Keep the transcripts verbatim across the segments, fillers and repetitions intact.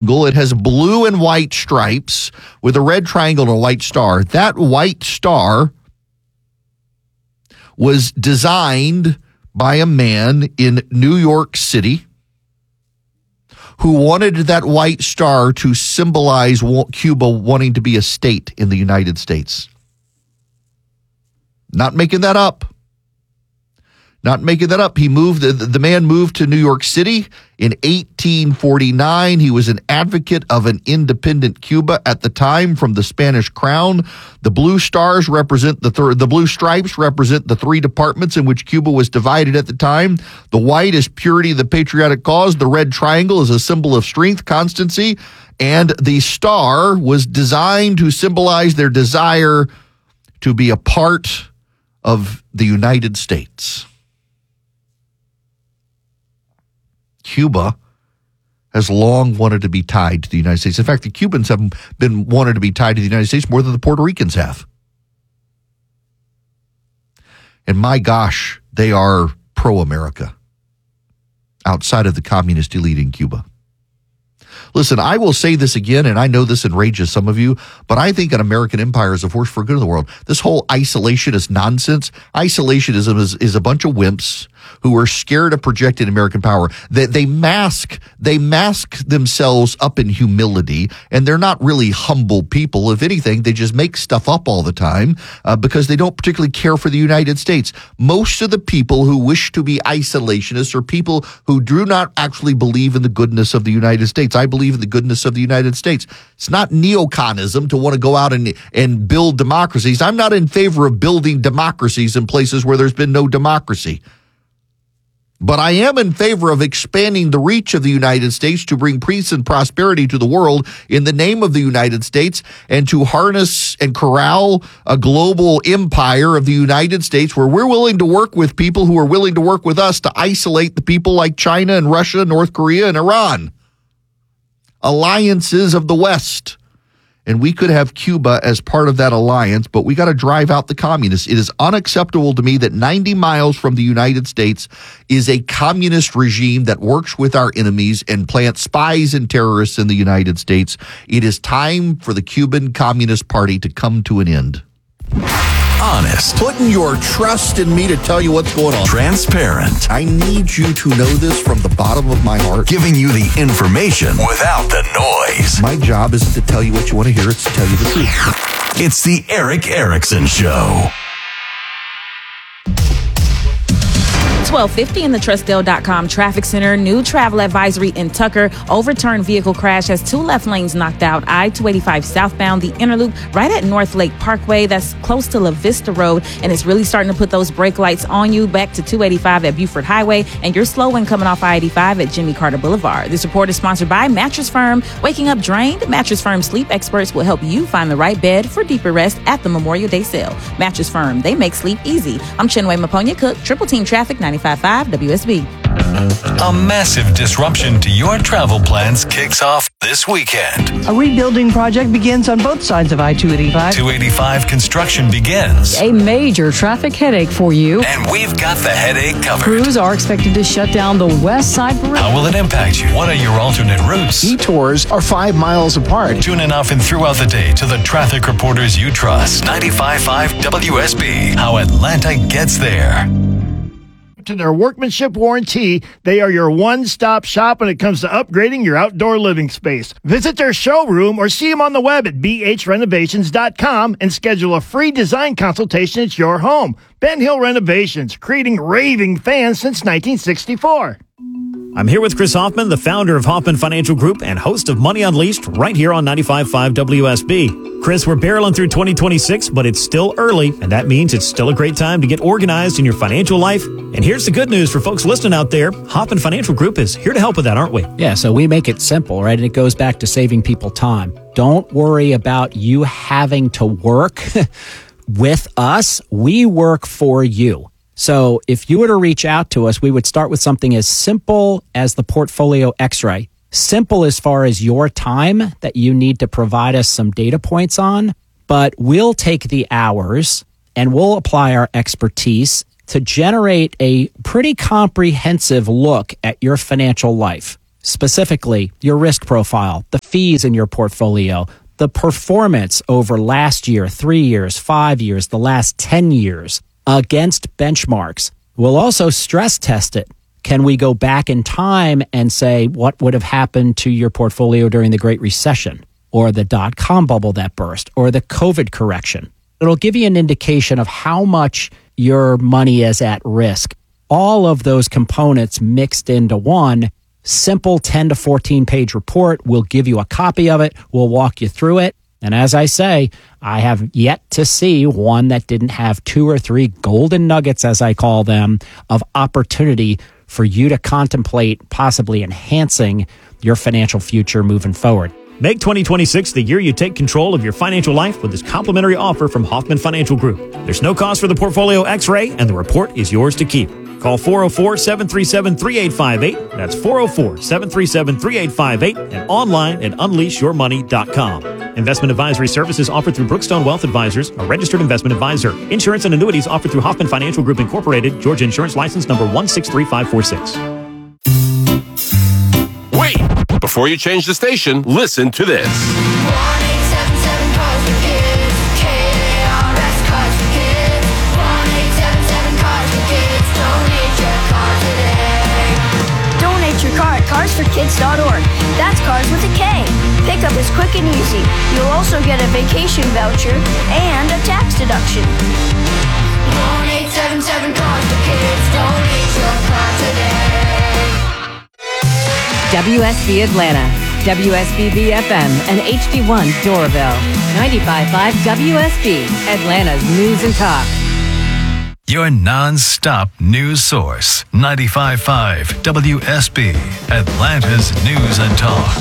triangle. It has blue and white stripes with a red triangle and a white star. That white star was designed by a man in New York City who wanted that white star to symbolize Cuba wanting to be a state in the United States. Not making that up. Not making that up. He moved, the, the man moved to New York City in eighteen forty-nine. He was an advocate of an independent Cuba at the time from the Spanish crown. The blue stars represent the third, the blue stripes represent the three departments in which Cuba was divided at the time. The white is purity, the patriotic cause. The red triangle is a symbol of strength, constancy. And the star was designed to symbolize their desire to be a part of the United States. Cuba has long wanted to be tied to the United States. In fact, the Cubans have been wanted to be tied to the United States more than the Puerto Ricans have. And my gosh, they are pro-America outside of the communist elite in Cuba. Listen, I will say this again, and I know this enrages some of you, but I think an American empire is a force for good of the world. This whole isolationist nonsense, isolationism is, is a bunch of wimps who are scared of projecting American power. They, they mask, they mask themselves up in humility, and they're not really humble people. If anything, they just make stuff up all the time uh, because they don't particularly care for the United States. Most of the people who wish to be isolationists are people who do not actually believe in the goodness of the United States. I believe in the goodness of the United States. It's not neoconism to want to go out and, and build democracies. I'm not in favor of building democracies in places where there's been no democracy. But I am in favor of expanding the reach of the United States to bring peace and prosperity to the world in the name of the United States, and to harness and corral a global empire of the United States where we're willing to work with people who are willing to work with us to isolate the people like China and Russia, North Korea, and Iran. Alliances of the West. And we could have Cuba as part of that alliance, but we got to drive out the communists. It is unacceptable to me that ninety miles from the United States is a communist regime that works with our enemies and plants spies and terrorists in the United States. It is time for the Cuban Communist Party to come to an end. Honest. Putting your trust in me to tell you what's going on. Transparent. I need you to know this from the bottom of my heart. Giving you the information without the noise. My job isn't to tell you what you want to hear, it's to tell you the truth. It's the Erick Erickson Show. twelve fifty in the Trustdale dot com traffic center. New travel advisory in Tucker. Overturned vehicle crash has two left lanes knocked out. I two eighty-five southbound, the inner loop right at North Lake Parkway. That's close to La Vista Road, and it's really starting to put those brake lights on you. Back to two eighty-five at Buford Highway, and you're slow when coming off I eighty-five at Jimmy Carter Boulevard. This report is sponsored by Mattress Firm. Waking up drained? Mattress Firm sleep experts will help you find the right bed for deeper rest at the Memorial Day sale. Mattress Firm, they make sleep easy. I'm Chinwe Maponya Cook, Triple Team Traffic, ninety-five point five W S B. A massive disruption to your travel plans kicks off this weekend. A rebuilding project begins on both sides of I two eighty-five. two eighty-five construction begins. A major traffic headache for you. And we've got the headache covered. Crews are expected to shut down the west side parade. How will it impact you? What are your alternate routes? Detours are five miles apart. Tune in often throughout the day to the traffic reporters you trust. ninety-five point five W S B. How Atlanta gets there. To their workmanship warranty, they are your one-stop shop when it comes to upgrading your outdoor living space. Visit their showroom or see them on the web at b h renovations dot com and schedule a free design consultation at your home. Ben Hill Renovations, creating raving fans since nineteen sixty-four. I'm here with Chris Hoffman, the founder of Hoffman Financial Group and host of Money Unleashed right here on ninety-five point five W S B. Chris, we're barreling through twenty twenty-six, but it's still early, and that means it's still a great time to get organized in your financial life. And here's the good news for folks listening out there. Hoffman Financial Group is here to help with that, aren't we? Yeah, so we make it simple, right? And it goes back to saving people time. Don't worry about you having to work with us. We work for you. So if you were to reach out to us, we would start with something as simple as the Portfolio X-ray. Simple as far as your time that you need to provide us some data points on, but we'll take the hours and we'll apply our expertise to generate a pretty comprehensive look at your financial life. specifically your risk profile, the fees in your portfolio, the performance over last year, three years, five years, the last ten years against benchmarks. We'll also stress test it. Can we go back in time and say what would have happened to your portfolio during the Great Recession or the dot-com bubble that burst or the COVID correction? It'll give you an indication of how much your money is at risk. All of those components mixed into one simple ten to fourteen page report. We'll give you a copy of it. We'll walk you through it. And as I say, I have yet to see one that didn't have two or three golden nuggets, as I call them, of opportunity for you to contemplate possibly enhancing your financial future moving forward. Make twenty twenty-six the year you take control of your financial life with this complimentary offer from Hoffman Financial Group. There's no cost for the portfolio x-ray, and the report is yours to keep. Call four oh four, seven three seven, three eight five eight. That's four oh four, seven three seven, three eight five eight and online at unleash your money dot com. Investment advisory services offered through Brookstone Wealth Advisors, a registered investment advisor. Insurance and annuities offered through Hoffman Financial Group Incorporated, Georgia Insurance License number one six three five four six. Wait! Before you change the station, listen to this. one eight seven seven cars for kids. K A R S Cars for Kids. one eight seven seven cars for kids. Donate your car today. Donate your car at cars for kids dot org. That's cars with a K. Pickup is quick and easy. You'll also get a vacation voucher and a tax deduction. one eight seven seven cars for kids. Donate your car today. W S B Atlanta, W S B B F M, and H D one Doraville. ninety-five point five W S B, Atlanta's news and talk. Your non-stop news source. ninety-five point five W S B, Atlanta's news and talk.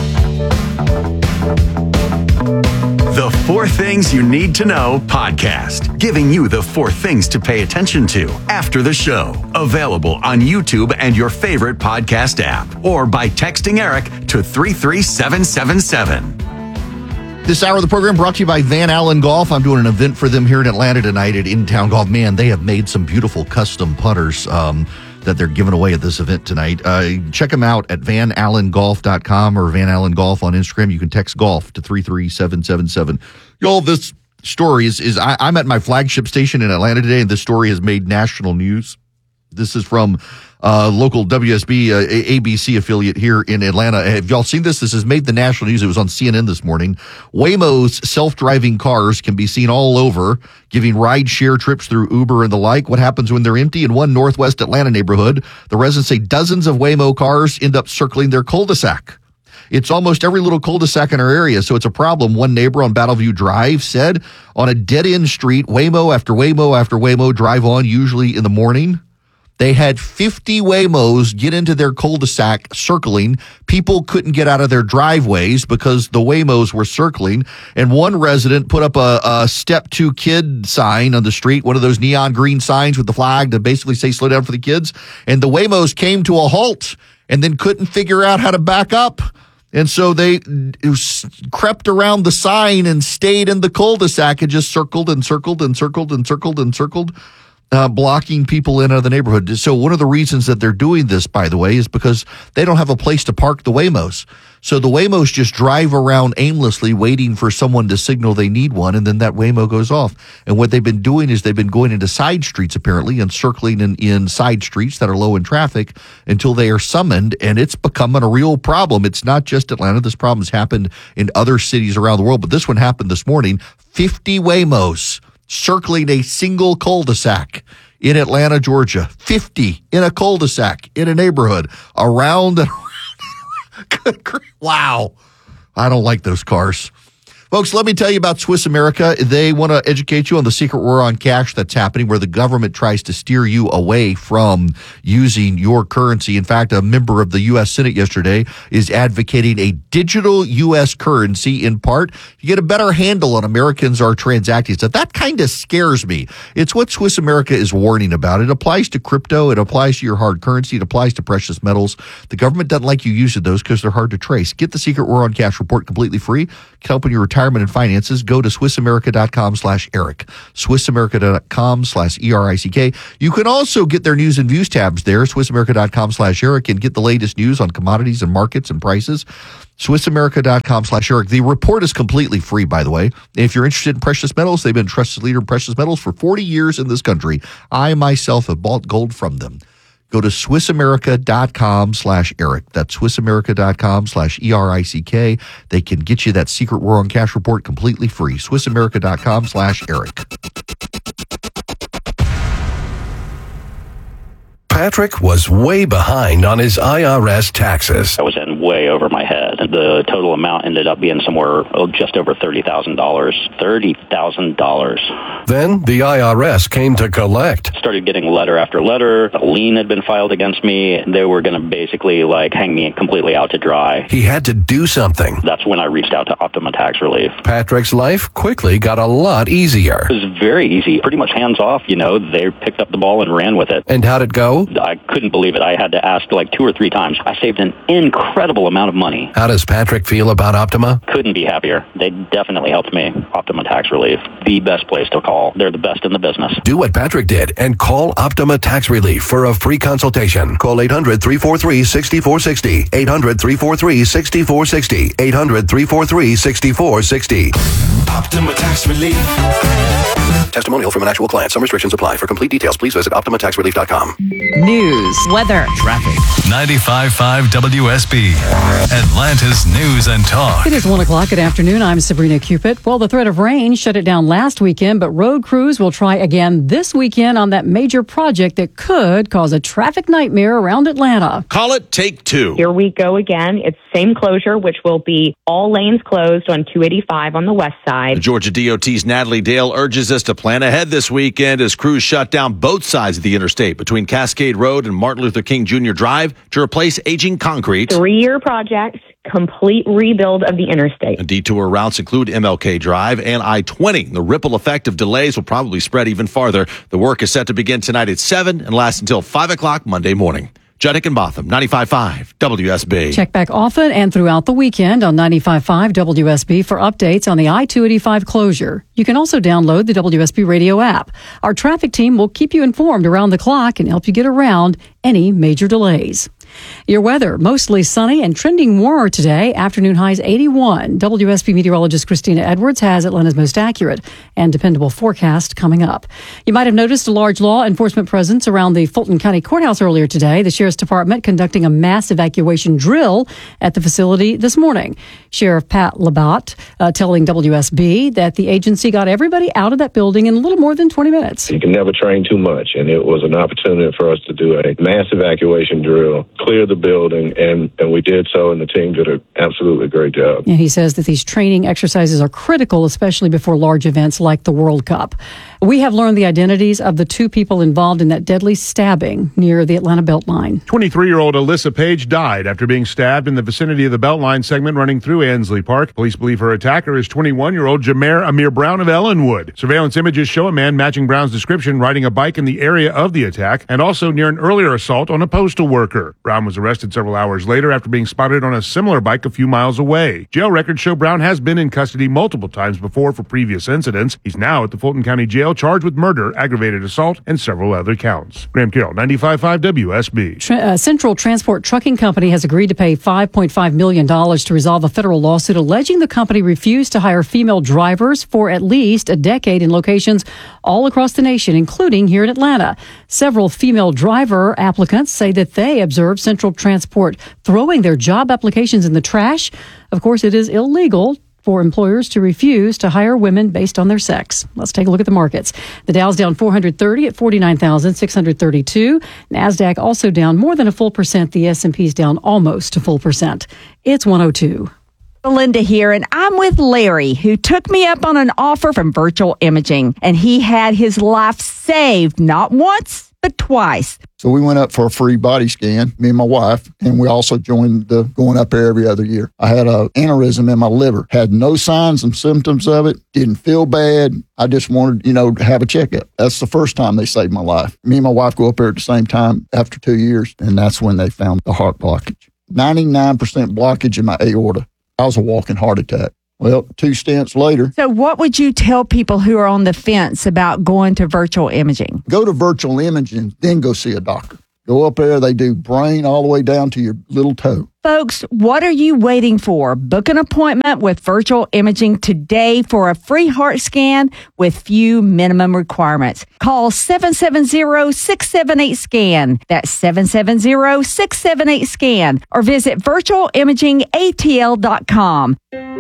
The Four Things You Need to Know podcast, giving you the four things to pay attention to after the show. Available on YouTube and your favorite podcast app, or by texting Eric to three three seven seven seven. This hour of the program brought to you by Van Allen Golf. I'm doing an event for them here in Atlanta tonight at In Town Golf. Man, they have made some beautiful custom putters um, that they're giving away at this event tonight. Uh, check them out at van allen golf dot com or Van Allen Golf on Instagram. You can text golf to three three seven seven seven. Y'all, this story is, is I, I'm at my flagship station in Atlanta today, and this story has made national news. This is from uh, local W S B, uh, A B C affiliate here in Atlanta. Have y'all seen this? This has made the national news. It was on C N N this morning. Waymo's self-driving cars can be seen all over, giving ride-share trips through Uber and the like. What happens when they're empty? In one Northwest Atlanta neighborhood, the residents say dozens of Waymo cars end up circling their cul-de-sac. It's almost every little cul-de-sac in our area, so it's a problem. One neighbor on Battleview Drive said on a dead-end street, Waymo after Waymo after Waymo drive on, usually in the morning. They had fifty Waymos get into their cul-de-sac circling. People couldn't get out of their driveways because the Waymos were circling. And one resident put up a, a step two kid sign on the street, one of those neon green signs with the flag to basically say slow down for the kids. And the Waymos came to a halt and then couldn't figure out how to back up. And so they crept around the sign and stayed in the cul-de-sac and just circled and circled and circled and circled and circled. Uh, blocking people in out of the neighborhood. So one of the reasons that they're doing this, by the way, is because they don't have a place to park the Waymos. So the Waymos just drive around aimlessly waiting for someone to signal they need one, and then that Waymo goes off. And what they've been doing is they've been going into side streets, apparently, and circling in, in side streets that are low in traffic until they are summoned, and it's becoming a real problem. It's not just Atlanta. This problem has happened in other cities around the world, but this one happened this morning. fifty Waymos circling a single cul-de-sac in Atlanta, Georgia. fifty in a cul-de-sac in a neighborhood around and around. Wow. I don't like those cars. Folks, let me tell you about Swiss America. They want to educate you on the secret war on cash that's happening, where the government tries to steer you away from using your currency. In fact, a member of the U S Senate yesterday is advocating a digital U S currency, in part to get a better handle on Americans are transacting. So that kind of scares me. It's what Swiss America is warning about. It applies to crypto. It applies to your hard currency. It applies to precious metals. The government doesn't like you using those because they're hard to trace. Get the secret war on cash report completely free. Helping you retire retirement and finances, go to SwissAmerica.com slash Eric. SwissAmerica.com slash E R I C K. You can also get their news and views tabs there, SwissAmerica.com slash Eric, and get the latest news on commodities and markets and prices. SwissAmerica.com slash Eric. The report is completely free, by the way. If you're interested in precious metals, they've been a trusted leader in precious metals for forty years in this country. I myself have bought gold from them. Go to SwissAmerica.com slash Eric. That's SwissAmerica.com slash E R I C K. They can get you that secret war on cash report completely free. SwissAmerica.com slash Eric. Patrick was way behind on his I R S taxes. I was in way over my head. The total amount ended up being somewhere oh, just over thirty thousand dollars. thirty thousand dollars. Then the I R S came to collect. Started getting letter after letter. A lien had been filed against me. They were going to basically like hang me completely out to dry. He had to do something. That's when I reached out to Optima Tax Relief. Patrick's life quickly got a lot easier. It was very easy. Pretty much hands off, you know. They picked up the ball and ran with it. And how'd it go? I couldn't believe it. I had to ask like two or three times. I saved an incredible amount of money. How does Patrick feel about Optima? Couldn't be happier. They definitely helped me. Optima Tax Relief, the best place to call. They're the best in the business. Do what Patrick did and call Optima Tax Relief for a free consultation. Call eight hundred, three four three, six four six zero. eight hundred, three four three, six four six zero. eight hundred, three four three, six four six zero. Optima Tax Relief. Testimonial from an actual client. Some restrictions apply. For complete details, please visit Optima Tax Relief dot com. News, weather, traffic. ninety-five point five W S B, Atlanta's News and Talk. It is one o'clock. Good afternoon. I'm Sabrina Cupid. Well, the threat of rain shut it down last weekend, but road crews will try again this weekend on that major project that could cause a traffic nightmare around Atlanta. Call it take two. Here we go again. It's same closure, which will be all lanes closed on two eighty-five on the west side. The Georgia D O T's Natalie Dale urges us to plan ahead this weekend as crews shut down both sides of the interstate between Cascade Road and Martin Luther King Junior Drive to replace aging concrete. Three-year project, complete rebuild of the interstate. And detour routes include M L K Drive and I twenty. The ripple effect of delays will probably spread even farther. The work is set to begin tonight at seven and last until five o'clock Monday morning. Judd Hickenbotham, ninety-five point five W S B. Check back often and throughout the weekend on ninety-five point five W S B for updates on the I two eighty-five closure. You can also download the W S B radio app. Our traffic team will keep you informed around the clock and help you get around any major delays. Your weather, mostly sunny and trending warmer today. Afternoon highs eighty-one. W S B meteorologist Christina Edwards has Atlanta's most accurate and dependable forecast coming up. You might have noticed a large law enforcement presence around the Fulton County Courthouse earlier today. The Sheriff's Department conducting a mass evacuation drill at the facility this morning. Sheriff Pat Labatt uh, telling W S B that the agency got everybody out of that building in a little more than twenty minutes. You can never train too much, and it was an opportunity for us to do a mass evacuation drill, clear the building, and, and we did so, and the team did an absolutely great job. And he says that these training exercises are critical, especially before large events like the World Cup. We have learned the identities of the two people involved in that deadly stabbing near the Atlanta Beltline. twenty-three-year-old Alyssa Page died after being stabbed in the vicinity of the Beltline segment running through Ansley Park. Police believe her attacker is twenty-one-year-old Jameer Amir Brown of Ellenwood. Surveillance images show a man matching Brown's description riding a bike in the area of the attack and also near an earlier assault on a postal worker. Brown was arrested several hours later after being spotted on a similar bike a few miles away. Jail records show Brown has been in custody multiple times before for previous incidents. He's now at the Fulton County Jail charged with murder, aggravated assault, and several other counts. Graham Carroll, ninety-five point five W S B. Tra- uh, Central Transport Trucking Company has agreed to pay five point five million dollars to resolve a federal lawsuit alleging the company refused to hire female drivers for at least a decade in locations all across the nation, including here in Atlanta. Several female driver applicants say that they observed Central Transport throwing their job applications in the trash. Of course, it is illegal for employers to refuse to hire women based on their sex. Let's take a look at the markets. The Dow's down four hundred thirty at forty-nine thousand six hundred thirty-two. NASDAQ also down more than a full percent. The S and P's down almost a full percent. It's one oh two. Linda here, and I'm with Larry, who took me up on an offer from Virtual Imaging, and he had his life saved not once, but twice. So we went up for a free body scan, me and my wife, and we also joined the going up there every other year. I had an aneurysm in my liver, had no signs and symptoms of it, didn't feel bad. I just wanted, you know, to have a checkup. That's the first time they saved my life. Me and my wife go up there at the same time after two years, and that's when they found the heart blockage. ninety-nine percent blockage in my aorta. I was a walking heart attack. Well, two stents later. So what would you tell people who are on the fence about going to virtual imaging? Go to virtual imaging, then go see a doctor. Go up there, they do brain all the way down to your little toe. Folks, what are you waiting for? Book an appointment with virtual imaging today for a free heart scan with few minimum requirements. Call seven seven zero, six seven eight, SCAN. That's seven seven zero, six seven eight, SCAN. Or visit virtual imaging A T L dot com.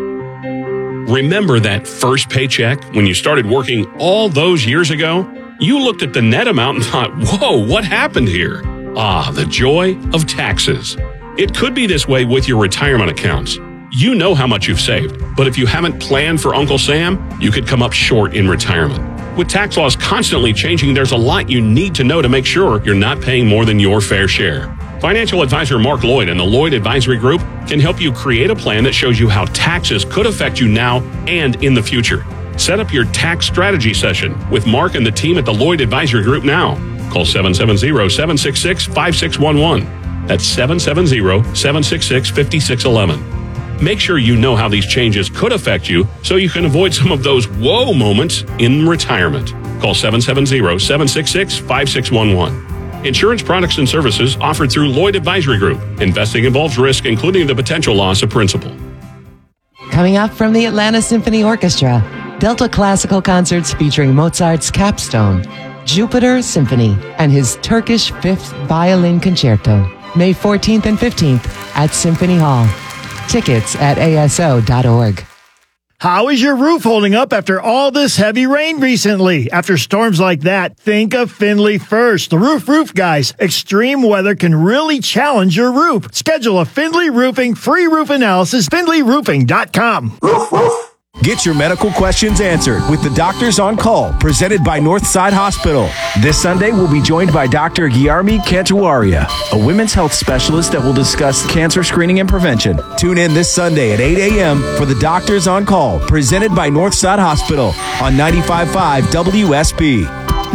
Remember that first paycheck when you started working all those years ago? You looked at the net amount and thought, whoa, what happened here? Ah, the joy of taxes. It could be this way with your retirement accounts. You know how much you've saved, but if you haven't planned for Uncle Sam, you could come up short in retirement. With tax laws constantly changing, there's a lot you need to know to make sure you're not paying more than your fair share. Financial advisor Mark Lloyd and the Lloyd Advisory Group can help you create a plan that shows you how taxes could affect you now and in the future. Set up your tax strategy session with Mark and the team at the Lloyd Advisory Group now. Call seven seven zero, seven six six, five six one one. That's seven seven zero, seven six six, five six one one. Make sure you know how these changes could affect you so you can avoid some of those whoa moments in retirement. Call seven seven zero, seven six six, five six one one. Insurance products and services offered through Lloyd Advisory Group. Investing involves risk, including the potential loss of principal. Coming up from the Atlanta Symphony Orchestra, Delta Classical Concerts featuring Mozart's Capstone, Jupiter Symphony, and his Turkish Fifth Violin Concerto, May fourteenth and fifteenth at Symphony Hall. Tickets at A S O dot org. How is your roof holding up after all this heavy rain recently? After storms like that, think of Findlay first. The Roof Roof guys. Extreme weather can really challenge your roof. Schedule a Findlay Roofing free roof analysis, Findlay Roofing dot com. Roof, roof. Get your medical questions answered with the Doctors on Call, presented by Northside Hospital. This Sunday, we'll be joined by Doctor Guillermi Cantuaria, a women's health specialist that will discuss cancer screening and prevention. Tune in this Sunday at eight a.m. for the Doctors on Call, presented by Northside Hospital on ninety-five point five W S B.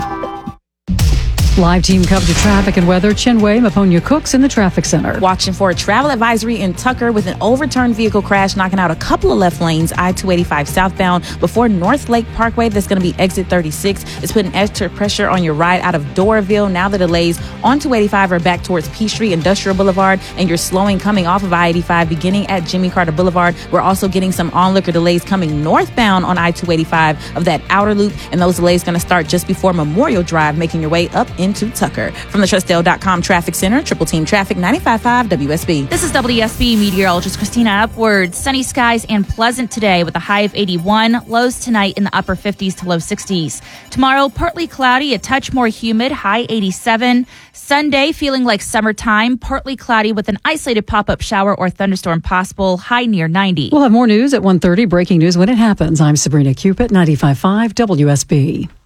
Live team coverage of traffic and weather. Chinwei, Maponia Cooks in the traffic center. Watching for a travel advisory in Tucker with an overturned vehicle crash knocking out a couple of left lanes, I two eighty-five southbound before North Lake Parkway. That's going to be exit thirty-six. It's putting extra pressure on your ride out of Doraville. Now the delays on two eighty-five are back towards Peachtree Industrial Boulevard, and you're slowing coming off of I eighty-five beginning at Jimmy Carter Boulevard. We're also getting some onlooker delays coming northbound on I two eighty-five of that outer loop, and those delays going to start just before Memorial Drive, making your way up into Tucker. From the Trustdale dot com Traffic Center, Triple Team Traffic, ninety-five point five W S B. This is W S B meteorologist Christina Upward. Sunny skies and pleasant today with a high of eighty-one. Lows tonight in the upper fifties to low sixties. Tomorrow, partly cloudy, a touch more humid, high eighty-seven. Sunday, feeling like summertime, partly cloudy with an isolated pop-up shower or thunderstorm possible, high near ninety. We'll have more news at one thirty. Breaking news when it happens. I'm Sabrina Cupid, ninety-five point five W S B.